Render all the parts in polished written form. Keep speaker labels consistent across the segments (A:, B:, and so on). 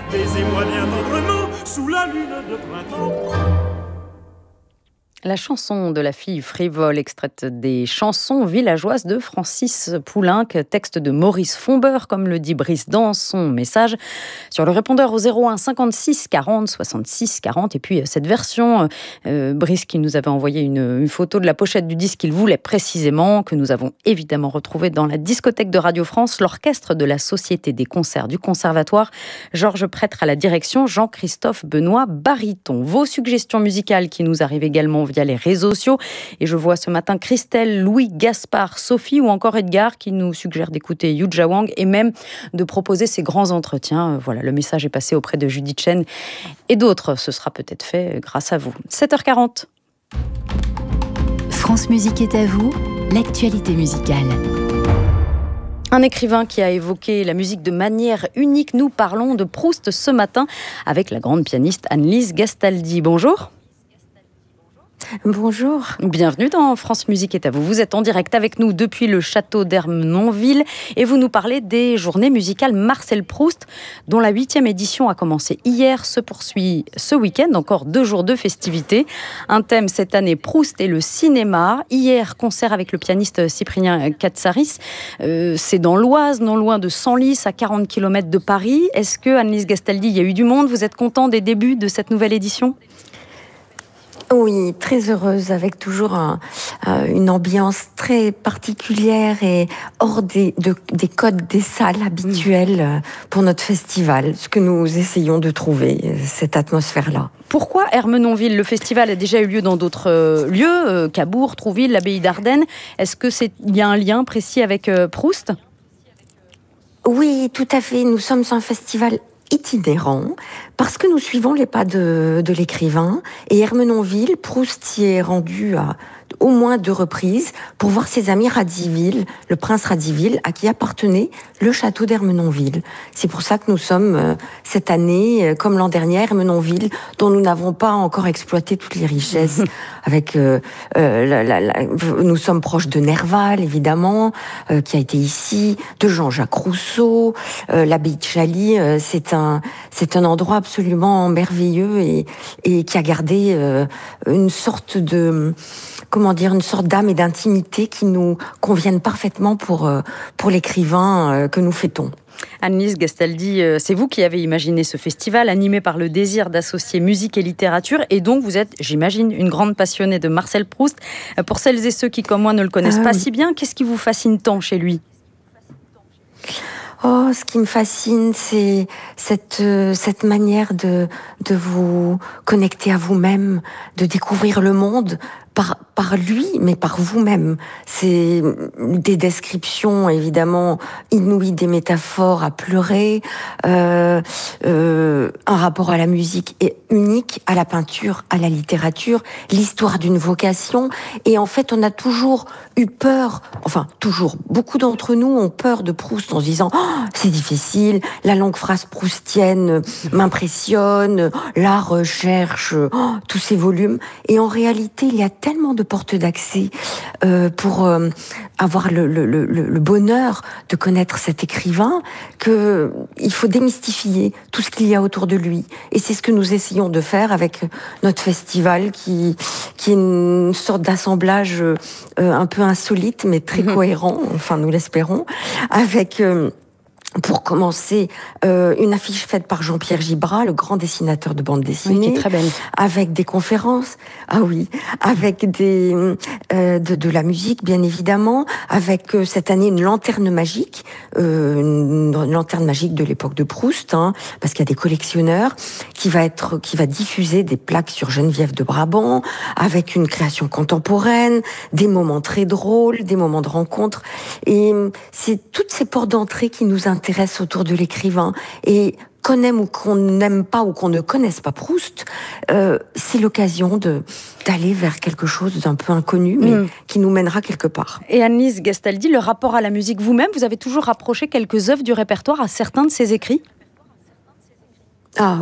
A: Baisez-moi bien tendrement sous la lune de printemps.
B: La chanson de la fille frivole, extraite des chansons villageoises de Francis Poulenc, texte de Maurice Fombeur, comme le dit Brice dans son message, sur le répondeur au 01 56 40 66 40. Et puis cette version, Brice qui nous avait envoyé une photo de la pochette du disque qu'il voulait précisément, que nous avons évidemment retrouvée dans la discothèque de Radio France, l'orchestre de la Société des concerts du Conservatoire, Georges Prêtre à la direction, Jean-Christophe Benoît baryton. Vos suggestions musicales qui nous arrivent également via les réseaux sociaux. Et je vois ce matin Christelle, Louis, Gaspard, Sophie ou encore Edgar qui nous suggèrent d'écouter Yuja Wang et même de proposer ces grands entretiens. Voilà, le message est passé auprès de Judith Chen et d'autres. Ce sera peut-être fait grâce à vous. 7h40.
C: France Musique est à vous, l'actualité musicale.
B: Un écrivain qui a évoqué la musique de manière unique. Nous parlons de Proust ce matin avec la grande pianiste Annelise Gastaldi. Bonjour.
D: Bonjour.
B: Bienvenue dans France Musique est à vous. Vous êtes en direct avec nous depuis le château d'Ermenonville et vous nous parlez des journées musicales Marcel Proust, dont la 8e édition a commencé hier, se poursuit ce week-end, encore 2 jours de festivités. Un thème cette année, Proust et le cinéma. Hier, concert avec le pianiste Cyprien Katsaris. C'est dans l'Oise, non loin de Senlis, à 40 km de Paris. Est-ce que, Annelise Gastaldi, il y a eu du monde? Vous êtes content des débuts de cette nouvelle édition?
D: Oui, très heureuse, avec toujours une ambiance très particulière et hors des codes des salles habituelles pour notre festival, ce que nous essayons de trouver, cette atmosphère-là.
B: Pourquoi Ermenonville? Le festival a déjà eu lieu dans d'autres lieux, Cabourg, Trouville, l'abbaye d'Ardennes. Est-ce qu'il y a un lien précis avec Proust?
D: Oui, tout à fait. Nous sommes un festival itinérant, parce que nous suivons les pas de l'écrivain. Et Ermenonville, Proust y est rendu à au moins 2 reprises pour voir ses amis Radziwiłł, le prince Radziwiłł, à qui appartenait le château d'Ermenonville. C'est pour ça que nous sommes cette année, comme l'an dernier, Ermenonville, dont nous n'avons pas encore exploité toutes les richesses. Avec, nous sommes proches de Nerval, évidemment, qui a été ici, de Jean-Jacques Rousseau, l'abbaye de Chaly. C'est un endroit absolument merveilleux et qui a gardé une sorte de une sorte d'âme et d'intimité qui nous conviennent parfaitement pour l'écrivain que nous fêtons.
B: Annelise Gastaldi, c'est vous qui avez imaginé ce festival animé par le désir d'associer musique et littérature, et donc vous êtes, j'imagine, une grande passionnée de Marcel Proust. Pour celles et ceux qui, comme moi, ne le connaissent pas si bien, qu'est-ce qui vous fascine tant chez lui ?
D: Oh, ce qui me fascine, c'est cette manière de vous connecter à vous-même, de découvrir le monde par lui, mais par vous-même. C'est des descriptions, évidemment, inouïes, des métaphores à pleurer, un rapport à la musique est unique, à la peinture, à la littérature, l'histoire d'une vocation. Et en fait, on a toujours eu peur, beaucoup d'entre nous ont peur de Proust en se disant « c'est difficile, la longue phrase proustienne m'impressionne, la recherche, tous ces volumes ». Et en réalité, il y a tellement de portes d'accès pour avoir le bonheur de connaître cet écrivain qu'il faut démystifier tout ce qu'il y a autour de lui. Et c'est ce que nous essayons de faire avec notre festival qui est une sorte d'assemblage un peu insolite mais très cohérent, enfin nous l'espérons, avec... pour commencer, une affiche faite par Jean-Pierre Gibrat, le grand dessinateur de bande dessinée,
B: qui est très belle,
D: avec des conférences, avec de la musique bien évidemment, avec cette année une lanterne magique, de l'époque de Proust, parce qu'il y a des collectionneurs qui va diffuser des plaques sur Geneviève de Brabant, avec une création contemporaine, des moments très drôles, des moments de rencontre, et c'est toutes ces portes d'entrée qui nous intéressent autour de l'écrivain. Et qu'on aime ou qu'on n'aime pas ou qu'on ne connaisse pas Proust, c'est l'occasion d'aller vers quelque chose d'un peu inconnu, mais qui nous mènera quelque part.
B: Et Annelise Gastaldi, le rapport à la musique vous-même, vous avez toujours rapproché quelques œuvres du répertoire à certains de ses écrits ?
D: Ah oui.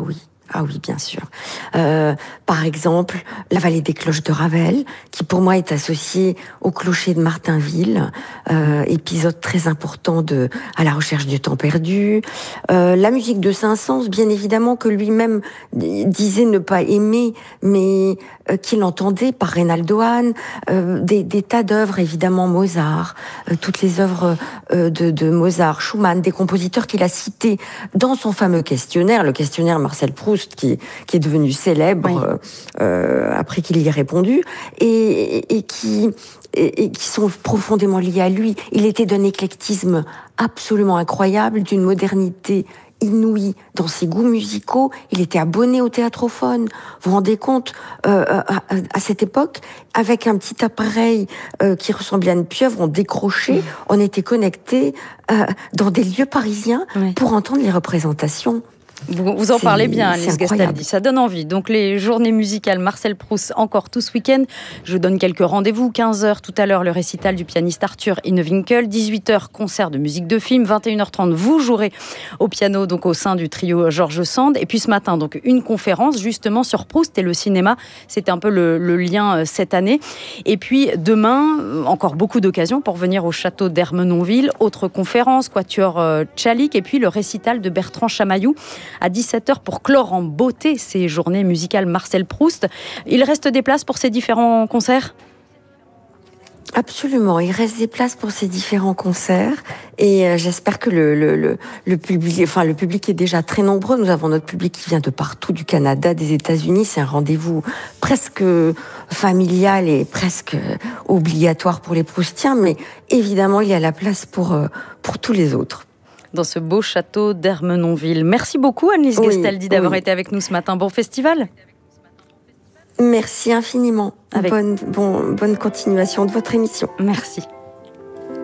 D: Ah oui, bien sûr. Par exemple, la vallée des cloches de Ravel, qui pour moi est associée au clocher de Martinville, épisode très important de À la recherche du temps perdu. La musique de Saint-Saëns, bien évidemment, que lui-même disait ne pas aimer, mais qu'il entendait par Reynaldo Hahn. Des tas d'œuvres, évidemment, Mozart, toutes les œuvres de Mozart, Schumann, des compositeurs qu'il a cités dans son fameux questionnaire, le questionnaire Marcel Proust, qui est devenu célèbre après qu'il y ait répondu, et qui sont profondément liés à lui. Il était d'un éclectisme absolument incroyable, d'une modernité inouïe dans ses goûts musicaux. Il était abonné au théâtrophone. Vous vous rendez compte, à cette époque, avec un petit appareil qui ressemblait à une pieuvre, on décrochait, on était connecté dans des lieux parisiens pour entendre les représentations.
B: Vous en parlez bien, Agnès Gastaldi, ça donne envie. Donc les journées musicales Marcel Proust, encore tout ce week-end. Je vous donne quelques rendez-vous. 15h tout à l'heure, le récital du pianiste Arthur Innewinkel. 18h, concert de musique de film. 21h30, vous jouerez au piano, donc au sein du trio Georges Sand. Et puis ce matin, donc une conférence justement sur Proust et le cinéma. C'était un peu le lien cette année. Et puis demain, encore beaucoup d'occasions pour venir au château d'Ermenonville. Autre conférence, Quatuor Tchalik. Et puis le récital de Bertrand Chamaillou à 17h pour clore en beauté ces journées musicales Marcel Proust. Il reste des places pour ces différents concerts ?
D: Absolument, il reste des places pour ces différents concerts et j'espère que le public est déjà très nombreux. Nous avons notre public qui vient de partout, du Canada, des États-Unis. C'est un rendez-vous presque familial et presque obligatoire pour les Proustiens, mais évidemment, il y a la place pour tous les autres.
B: Dans ce beau château d'Ermenonville. Merci beaucoup, Agnès Gastaldi, d'avoir été avec nous ce matin. Bon festival.
D: Merci infiniment. Bonne continuation de votre émission.
B: Merci.